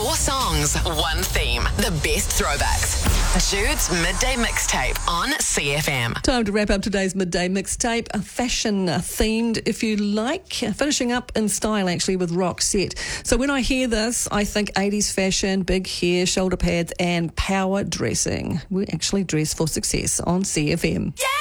4 songs, 1 theme. The best throwbacks. Jude's Midday Mixtape on CFM. Time to wrap up today's Midday Mixtape. Fashion themed, if you like. Finishing up in style, actually, with Roxette. So when I hear this, I think 80s fashion, big hair, shoulder pads, and power dressing. We actually dress for success on CFM. Yeah!